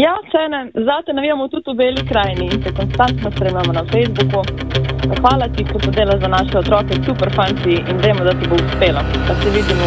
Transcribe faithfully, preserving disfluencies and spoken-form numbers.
Ja, cene, zate navijamo tudi v Beli krajini in se konstantno spremljamo na Facebooku. Hvala ti, ker delaš za naše otroke, super fanti in vemo, da ti bo uspelo. Pa se vidimo